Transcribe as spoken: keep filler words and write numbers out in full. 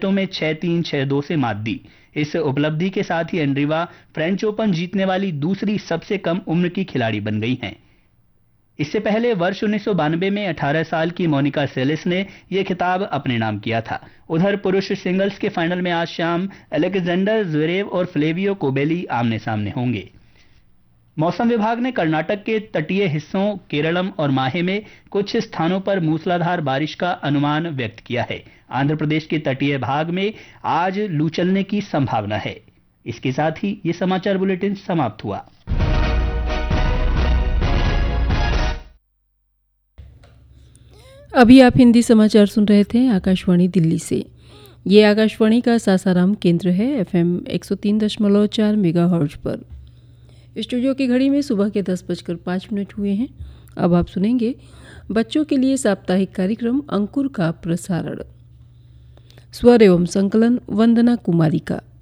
सेटों में छह तीन छह दो से मात दी। इस उपलब्धि के साथ ही एंड्रीवा फ्रेंच ओपन जीतने वाली दूसरी सबसे कम उम्र की खिलाड़ी बन गई हैं। इससे पहले वर्ष उन्नीस सौ बानवे में अठारह साल की मोनिका सेलेस ने यह खिताब अपने नाम किया था। उधर पुरुष सिंगल्स के फाइनल में आज शाम अलेक्जेंडर ज़्वेरेव और फ्लेवियो कोबेली आमने सामने होंगे। मौसम विभाग ने कर्नाटक के तटीय हिस्सों केरलम और माहे में कुछ स्थानों पर मूसलाधार बारिश का अनुमान व्यक्त किया है। आंध्र प्रदेश के तटीय भाग में आज लू चलने की संभावना है। इसके साथ ही ये समाचार बुलेटिन समाप्त हुआ। अभी आप हिंदी समाचार सुन रहे थे आकाशवाणी दिल्ली से। ये आकाशवाणी का सासाराम केंद्र है, एफएम एक सौ तीन दशमलव चार मेगाहर्ट्ज पर। स्टूडियो की घड़ी में सुबह के दस बजकर पाँच मिनट हुए हैं। अब आप सुनेंगे बच्चों के लिए साप्ताहिक कार्यक्रम अंकुर का प्रसारण। स्वर एवं संकलन वंदना कुमारी का।